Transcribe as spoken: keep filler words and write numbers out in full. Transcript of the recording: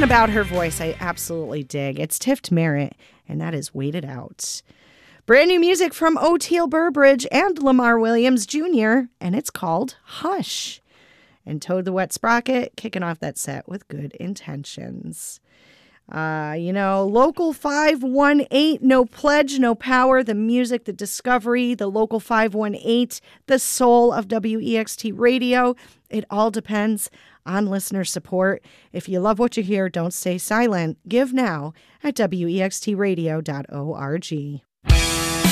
something about her voice I absolutely dig. It's Tift Merritt, and that is Wait It Out. Brand new music from Oteil Burbridge and Lamar Williams Junior, and it's called Hush. And Toad the Wet Sprocket kicking off that set with Good Intentions. Uh, you know, Local five one eight, no pledge, no power, the music, the discovery, the Local five one eight, the soul of W E X T Radio. It all depends on listener support. If you love what you hear, don't stay silent. Give now at W E X T radio dot org.